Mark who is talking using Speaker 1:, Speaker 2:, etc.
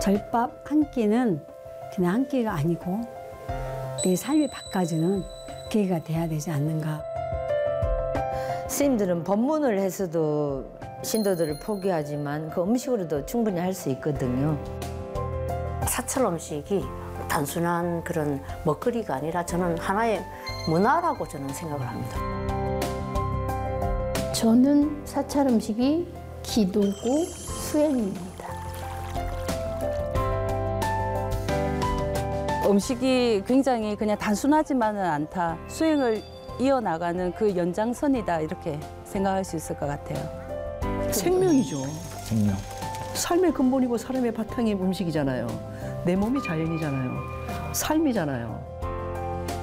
Speaker 1: 절밥 한 끼는 그냥 한 끼가 아니고 내 삶이 바꿔주는 계기가 돼야 되지 않는가.
Speaker 2: 스님들은 법문을 해서도 신도들을 포기하지만 그 음식으로도 충분히 할 수 있거든요.
Speaker 3: 사찰 음식이 단순한 그런 먹거리가 아니라 저는 하나의 문화라고 저는 생각을 합니다.
Speaker 4: 저는 사찰 음식이 기도고 수행입니다.
Speaker 5: 음식이 굉장히 그냥 단순하지만은 않다. 수행을 이어나가는 그 연장선이다 이렇게 생각할 수 있을 것 같아요.
Speaker 6: 생명이죠.
Speaker 7: 생명.
Speaker 6: 삶의 근본이고 사람의 바탕이 음식이잖아요. 내 몸이 자연이잖아요. 삶이잖아요.